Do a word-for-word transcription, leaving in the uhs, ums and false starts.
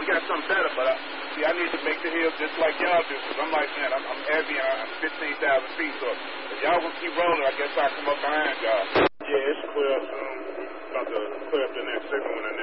we got something better, but I, see, I need to make the hill just like y'all do, because I'm like, man, I'm, I'm heavy, I'm fifteen thousand feet, so if y'all gonna keep rolling, I guess I'll come up behind y'all. Yeah, it's clear. Um, about to clear up the next signal when the